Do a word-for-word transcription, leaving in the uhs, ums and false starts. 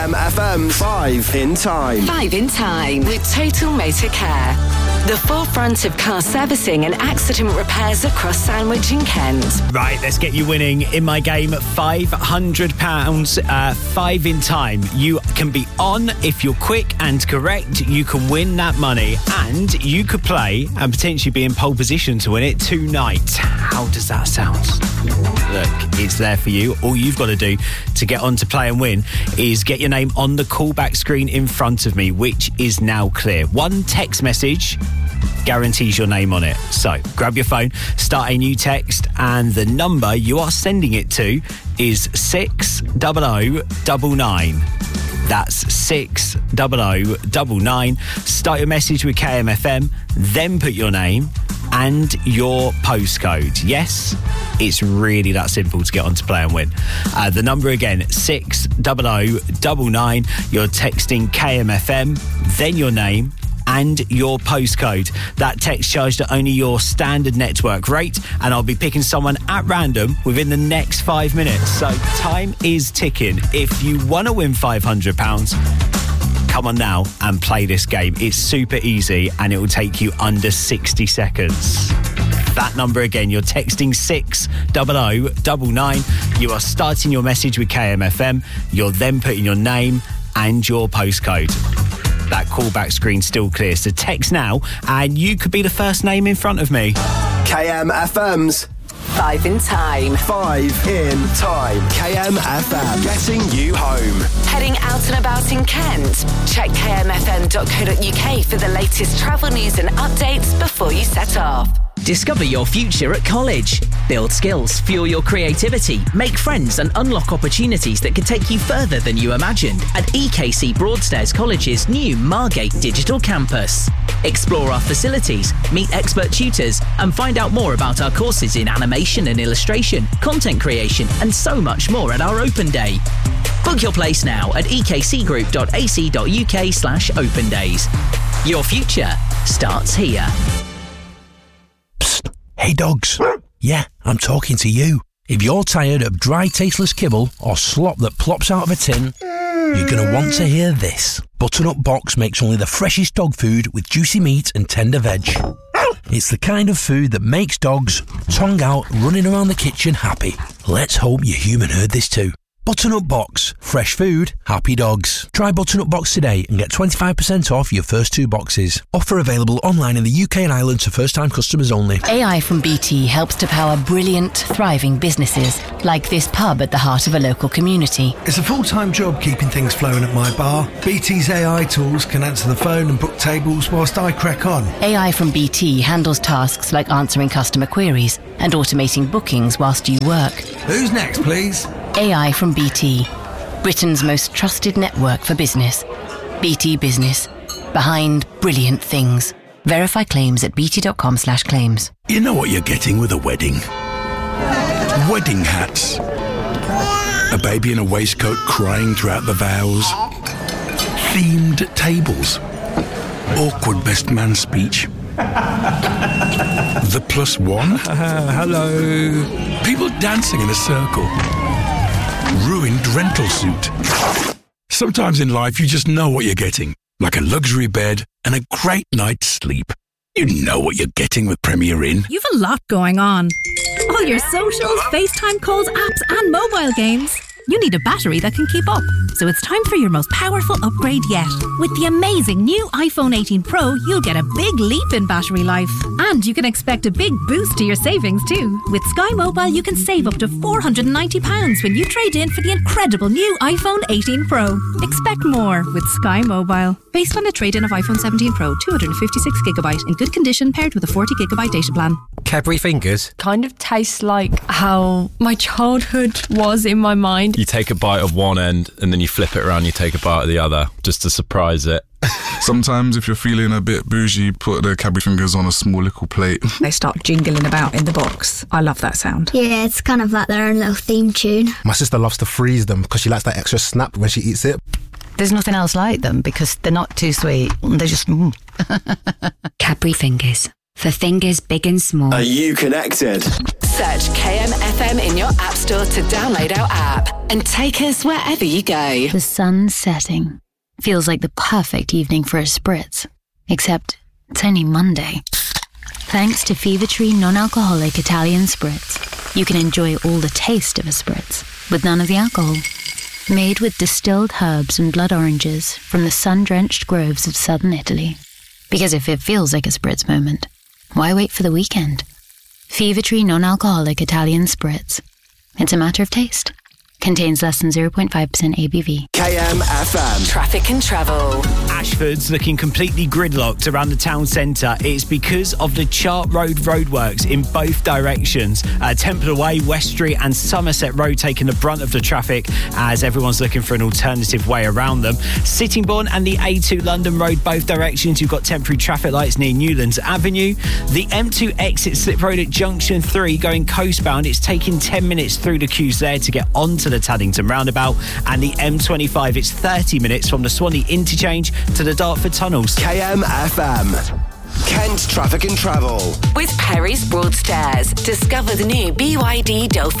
M F M's Five in Time. Five in Time with Total Motor Care. The forefront of car servicing and accident repairs across Sandwich and Kent. Right, let's get you winning in my game. five hundred pounds, uh, five in time. You can be on if you're quick and correct. You can win that money and you could play and potentially be in pole position to win it tonight. How does that sound? Look, it's there for you. All you've got to do to get on to play and win is get your name on the callback screen in front of me, which is now clear. One text message guarantees your name on it. So grab your phone, start a new text, and the number you are sending it to is six double oh double nine. That's six double oh double nine. Start your message with K M F M, then put your name and your postcode. Yes, it's really that simple to get on to play and win. Uh, the number again, six double oh double nine. You're texting K M F M, then your name and your postcode. That text charged at only your standard network rate, and I'll be picking someone at random within the next five minutes. So time is ticking. If you want to win five hundred pounds, come on now and play this game. It's super easy and it will take you under sixty seconds. That number again, you're texting six double oh double nine. You are starting your message with K M F M. You're then putting your name and your postcode. That callback screen's still clear, so text now and you could be the first name in front of me. K M F M's Five in Time. Five in Time. K M F M. Getting you home. Heading out and about in Kent? Check k m f m dot co dot u k for the latest travel news and updates before you set off. Discover your future at college. Build skills, fuel your creativity, make friends and unlock opportunities that could take you further than you imagined at E K C Broadstairs College's new Margate Digital Campus. Explore our facilities, meet expert tutors and find out more about our courses in animation and illustration, content creation and so much more at our open day. Book your place now at e k c group dot a c dot u k slash open days. Your future starts here. Hey dogs, yeah, I'm talking to you. If you're tired of dry, tasteless kibble or slop that plops out of a tin, you're going to want to hear this. Butternut Box makes only the freshest dog food with juicy meat and tender veg. It's the kind of food that makes dogs, tongue out, running around the kitchen happy. Let's hope your human heard this too. Butternut Box. Fresh food, happy dogs. Try Butternut Box today and get twenty-five percent off your first two boxes. Offer available online in the U K and Ireland to first-time customers only. A I from B T helps to power brilliant, thriving businesses, like this pub at the heart of a local community. It's a full-time job keeping things flowing at my bar. B T's A I tools can answer the phone and book tables whilst I crack on. A I from B T handles tasks like answering customer queries and automating bookings whilst you work. Who's next, please? A I from B T, Britain's most trusted network for business. B T Business, behind brilliant things. Verify claims at bt.com slash claims. You know what you're getting with a wedding? Wedding hats. A baby in a waistcoat crying throughout the vows. Themed tables. Awkward best man speech. The plus one. Uh, hello. People dancing in a circle. Ruined rental suit. Sometimes in life you just know what you're getting, like a luxury bed and a great night's sleep. You know what you're getting with Premier Inn. You've a lot going on. All your socials, FaceTime calls, apps and mobile games. You need a battery that can keep up. So it's time for your most powerful upgrade yet. With the amazing new iPhone eighteen Pro, you'll get a big leap in battery life. And you can expect a big boost to your savings too. With Sky Mobile, you can save up to four hundred ninety pounds when you trade in for the incredible new iPhone eighteen Pro. Expect more with Sky Mobile. Based on a trade-in of iPhone seventeen Pro, two hundred fifty-six gigabyte in good condition paired with a forty gigabyte data plan. Cadbury Fingers kind of tastes like how my childhood was in my mind. You take a bite of one end and then you flip it around, you take a bite of the other just to surprise it. Sometimes if you're feeling a bit bougie, put the Cadbury Fingers on a small little plate. They start jingling about in the box. I love that sound. Yeah, it's kind of like their own little theme tune. My sister loves to freeze them because she likes that extra snap when she eats it. There's nothing else like them because they're not too sweet. They're just... Mm. Cadbury Fingers. For fingers big and small. Are you connected? Search K M F M in your app store to download our app and take us wherever you go. The sun's setting. Feels like the perfect evening for a spritz. Except it's only Monday. Thanks to Fever Tree non-alcoholic Italian Spritz, you can enjoy all the taste of a spritz, with none of the alcohol. Made with distilled herbs and blood oranges from the sun-drenched groves of southern Italy. Because if it feels like a spritz moment, why wait for the weekend? Fever Tree non-alcoholic Italian Spritz. It's a matter of taste. Contains less than zero point five percent A B V. K M F M. Traffic and travel. Ashford's looking completely gridlocked around the town centre. It's because of the Chart Road roadworks in both directions. Uh, Temple Way, West Street and Somerset Road taking the brunt of the traffic as everyone's looking for an alternative way around them. Sittingbourne and the A two London Road, both directions. You've got temporary traffic lights near Newlands Avenue. The M two exit Slip Road at Junction three going coastbound. It's taking ten minutes through the queues there to get onto the Taddington roundabout, and the M twenty-five, it's thirty minutes from the Swanee interchange to the Dartford tunnels. K M F M. Kent Traffic and Travel. With Perry's Broadstairs. Discover the new B Y D Dolphin